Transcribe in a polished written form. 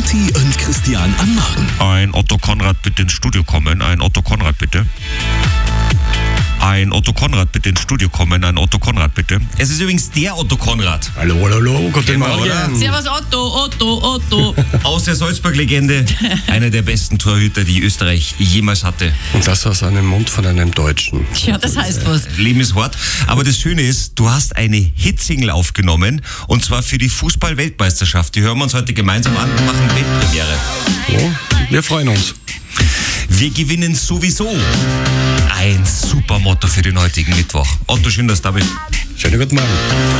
Steffi und Christian am Morgen. Ein Otto Konrad bitte ins Studio kommen. Ein Otto Konrad bitte. Ein Otto Konrad bitte ins Studio kommen. Ein Otto Konrad bitte. Es ist übrigens der Otto Konrad. Hallo, guten Morgen. Servus Otto. Aus der Salzburg-Legende. Einer der besten Torhüter, die Österreich jemals hatte. Und das aus einem Mund von einem Deutschen. Ja, das heißt was. Leben ist hart. Aber das Schöne ist, du hast eine Hitsingle aufgenommen. Und zwar für die Fußball-Weltmeisterschaft. Die hören wir uns heute gemeinsam an und machen Weltpremiere. So, wir freuen uns. Wir gewinnen sowieso. Ein super Motto für den heutigen Mittwoch. Otto, schön, dass du da bist. Schönen guten Morgen.